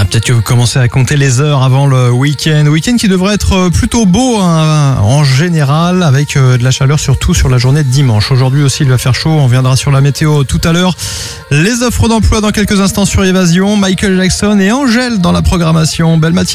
Peut-être que vous commencez à compter les heures avant le week-end. Week-end qui devrait être plutôt beau en général, avec de la chaleur surtout sur la journée de dimanche. Aujourd'hui aussi il va faire chaud, on viendra sur la météo tout à l'heure. Les offres d'emploi dans quelques instants sur Évasion, Michael Jackson et Angèle dans la programmation. Belle matinée.